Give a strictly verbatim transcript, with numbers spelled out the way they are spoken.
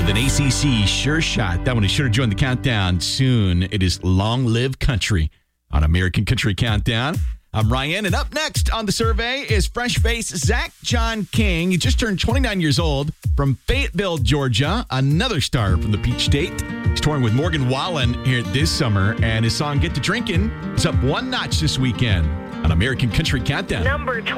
an A C C sure shot. That one is sure to join the countdown soon. It is Long Live Country on American Country Countdown. I'm Ryan, and up next on the survey is fresh face Zach John King. He just turned twenty-nine years old from Fayetteville, Georgia, another star from the Peach State. He's touring with Morgan Wallen here this summer, and his song Get to Drinkin' is up one notch this weekend on American Country Countdown. Number twenty.